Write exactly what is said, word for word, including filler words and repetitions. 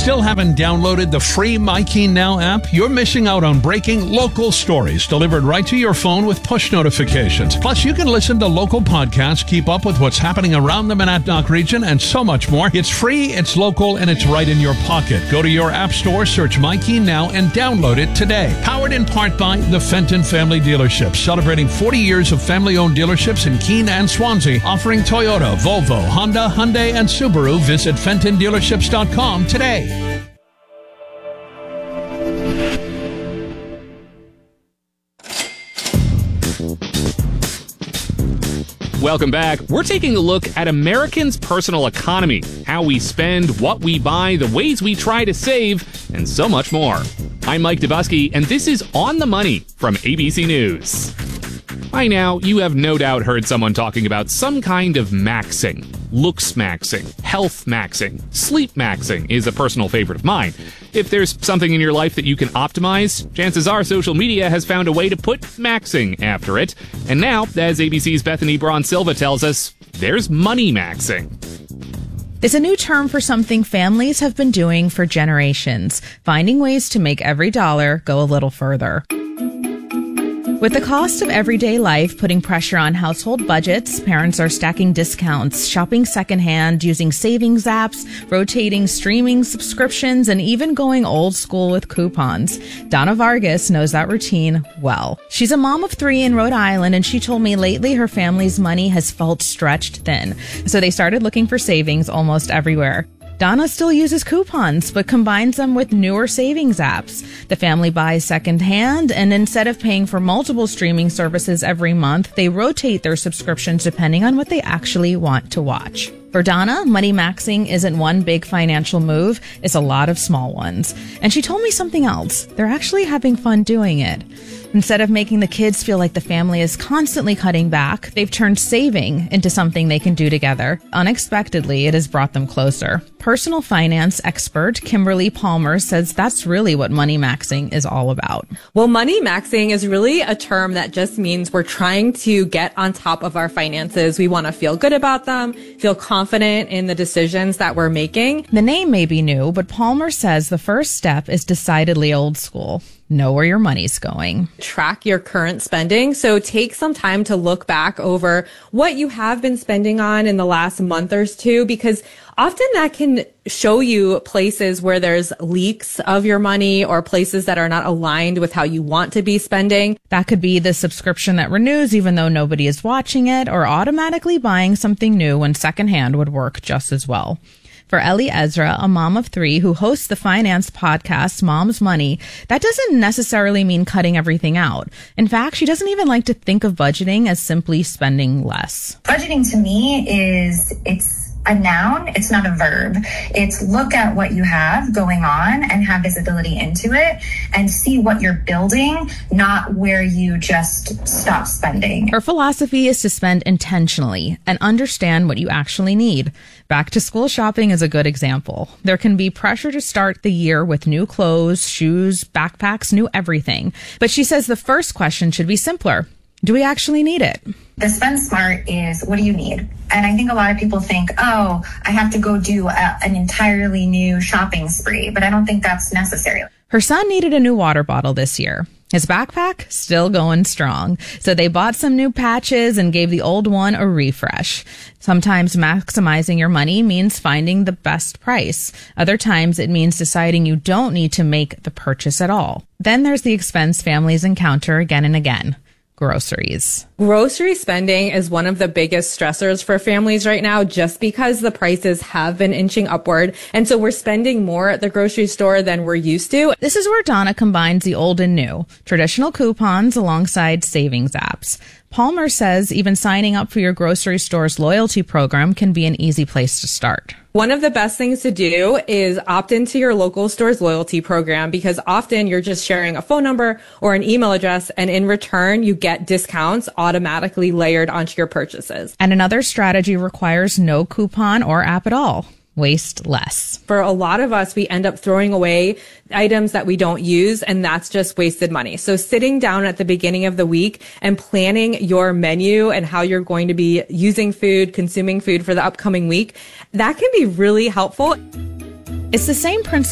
Still haven't downloaded the free MyKeen Now app? You're missing out on breaking local stories delivered right to your phone with push notifications. Plus, you can listen to local podcasts, keep up with what's happening around the Monadnock region, and so much more. It's free, it's local, and it's right in your pocket. Go to your app store, search MyKeen Now, and download it today. Powered in part by the Fenton Family Dealerships, celebrating forty years of family-owned dealerships in Keene and Swansea, offering Toyota, Volvo, Honda, Hyundai, and Subaru. Visit Fenton Dealerships dot com today. Welcome back. We're taking a look at Americans' personal economy, how we spend, what we buy, the ways we try to save, and so much more. I'm Mike Dubusky, and this is On the Money from A B C News. By now, you have no doubt heard someone talking about some kind of maxing. Looks maxing, health maxing, sleep maxing is a personal favorite of mine. If there's something in your life that you can optimize, chances are social media has found a way to put maxing after it. And now, as A B C's Bethany Braun Silva tells us, there's money maxing. It's a new term for something families have been doing for generations, finding ways to make every dollar go a little further. With the cost of everyday life putting pressure on household budgets, parents are stacking discounts, shopping secondhand, using savings apps, rotating streaming subscriptions, and even going old school with coupons. Donna Vargas knows that routine well. She's a mom of three in Rhode Island, and she told me lately her family's money has felt stretched thin. So they started looking for savings almost everywhere. Donna still uses coupons, but combines them with newer savings apps. The family buys secondhand, and instead of paying for multiple streaming services every month, they rotate their subscriptions depending on what they actually want to watch. For Donna, money maxing isn't one big financial move, it's a lot of small ones. And she told me something else. They're actually having fun doing it. Instead of making the kids feel like the family is constantly cutting back, they've turned saving into something they can do together. Unexpectedly, it has brought them closer. Personal finance expert Kimberly Palmer says that's really what money maxing is all about. Well, money maxing is really a term that just means we're trying to get on top of our finances. We want to feel good about them, feel confident in the decisions that we're making. The name may be new, but Palmer says the first step is decidedly old school. Know where your money's going. Track your current spending. So take some time to look back over what you have been spending on in the last month or two, because often that can show you places where there's leaks of your money or places that are not aligned with how you want to be spending. That could be the subscription that renews even though nobody is watching it, or automatically buying something new when secondhand would work just as well. For Ellie Ezra, a mom of three who hosts the finance podcast Mom's Money, that doesn't necessarily mean cutting everything out. In fact, she doesn't even like to think of budgeting as simply spending less. Budgeting to me is, it's a noun, it's not a verb. It's look at what you have going on and have visibility into it and see what you're building, not where you just stop spending. Her philosophy is to spend intentionally and understand what you actually need. Back to school shopping is a good example. There can be pressure to start the year with new clothes, shoes, backpacks, new everything. But she says the first question should be simpler. Do we actually need it? The spend smart is, what do you need? And I think a lot of people think, oh, I have to go do a, an entirely new shopping spree, but I don't think that's necessary. Her son needed a new water bottle this year. His backpack, still going strong. So they bought some new patches and gave the old one a refresh. Sometimes maximizing your money means finding the best price. Other times it means deciding you don't need to make the purchase at all. Then there's the expense families encounter again and again. Groceries. Grocery spending is one of the biggest stressors for families right now, just because the prices have been inching upward. And so we're spending more at the grocery store than we're used to. This is where Donna combines the old and new, traditional coupons alongside savings apps. Palmer says even signing up for your grocery store's loyalty program can be an easy place to start. One of the best things to do is opt into your local store's loyalty program, because often you're just sharing a phone number or an email address, and in return, you get discounts automatically layered onto your purchases. And another strategy requires no coupon or app at all. Waste less. For a lot of us, we end up throwing away items that we don't use, and that's just wasted money. So sitting down at the beginning of the week and planning your menu and how you're going to be using food, consuming food for the upcoming week, that can be really helpful. It's the same principle